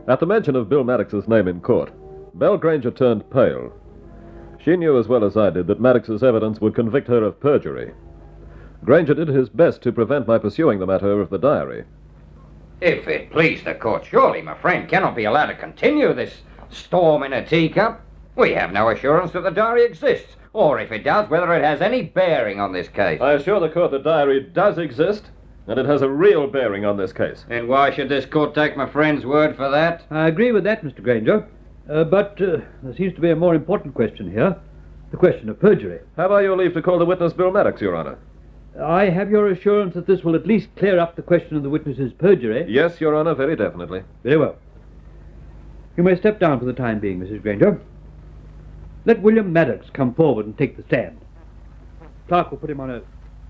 At the mention of Bill Maddox's name in court, Belle Granger turned pale. She knew as well as I did that Maddox's evidence would convict her of perjury. Granger did his best to prevent my pursuing the matter of the diary. If it please the court, surely my friend cannot be allowed to continue this storm in a teacup. We have no assurance that the diary exists, or if it does, whether it has any bearing on this case. I assure the court the diary does exist, and it has a real bearing on this case. And why should this court take my friend's word for that? I agree with that, Mr. Granger. But there seems to be a more important question here. The question of perjury. Have I your leave to call the witness Bill Maddox, Your Honor? I have your assurance that this will at least clear up the question of the witness's perjury. Yes, Your Honor, very definitely. Very well. You may step down for the time being, Mrs. Granger. Let William Maddox come forward and take the stand. Clark will put him on oath.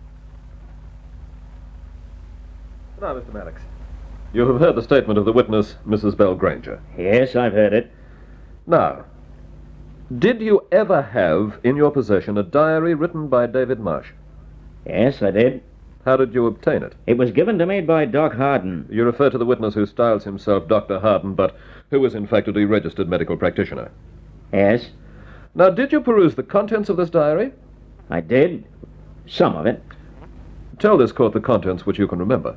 Now, Mr. Maddox, you have heard the statement of the witness, Mrs. Belle Granger. Yes, I've heard it. Now, did you ever have in your possession a diary written by David Marsh? Yes, I did. How did you obtain it? It was given to me by Doc Harden. You refer to the witness who styles himself Dr. Harden, but who is in fact a deregistered medical practitioner. Yes, Now, did you peruse the contents of this diary? I did. Some of it. Tell this court the contents which you can remember.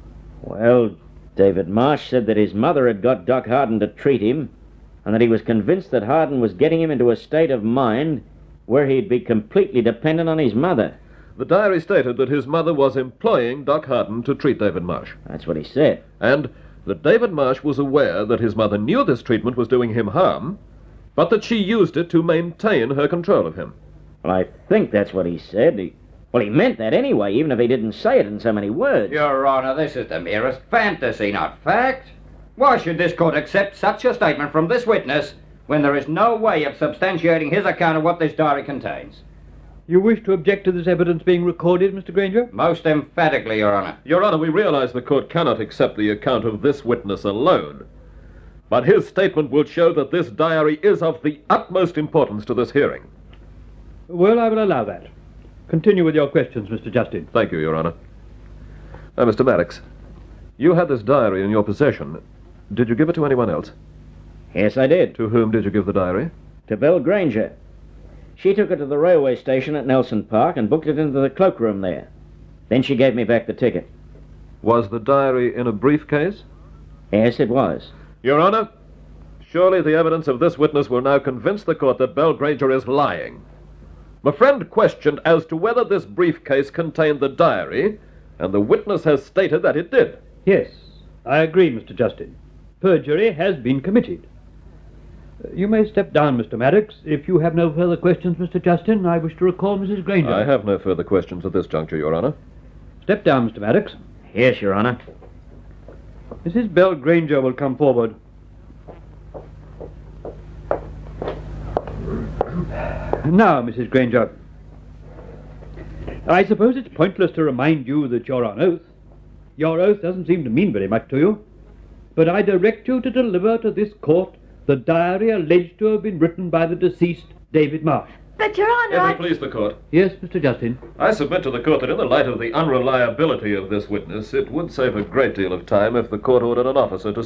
Well, David Marsh said that his mother had got Doc Harden to treat him, and that he was convinced that Harden was getting him into a state of mind where he'd be completely dependent on his mother. The diary stated that his mother was employing Doc Harden to treat David Marsh, That's what he said. and that David Marsh was aware that his mother knew this treatment was doing him harm, but that she used it to maintain her control of him. Well, I think that's what he said. He meant that anyway, even if he didn't say it in so many words. Your Honor, this is the merest fantasy, not fact. Why should this court accept such a statement from this witness when there is no way of substantiating his account of what this diary contains? You wish to object to this evidence being recorded, Mr. Granger? Most emphatically, Your Honor. Your Honor, we realize the court cannot accept the account of this witness alone, but his statement will show that this diary is of the utmost importance to this hearing. Well, I will allow that. Continue with your questions, Mr. Justin. Thank you, Your Honor. Now, Mr. Maddox, you had this diary in your possession. Did you give it to anyone else? Yes, I did. To whom did you give the diary? To Belle Granger. She took it to the railway station at Nelson Park and booked it into the cloakroom there. Then she gave me back the ticket. Was the diary in a briefcase? Yes, it was. Your Honor, surely the evidence of this witness will now convince the court that Belle Granger is lying. My friend questioned as to whether this briefcase contained the diary, and the witness has stated that it did. Yes, I agree, Mr. Justin. Perjury has been committed. You may step down, Mr. Maddox. If you have no further questions, Mr. Justin, I wish to recall Mrs. Granger. I have no further questions at this juncture, Your Honor. Step down, Mr. Maddox. Yes, Your Honor. Mrs. Belle Granger will come forward. Now, Mrs. Granger, I suppose it's pointless to remind you that you're on oath. Your oath doesn't seem to mean very much to you. But I direct you to deliver to this court the diary alleged to have been written by the deceased David Marsh. But, Your Honor, If it please the court, Yes, Mr. Justin. I submit to the court that in the light of the unreliability of this witness, it would save a great deal of time if the court ordered an officer to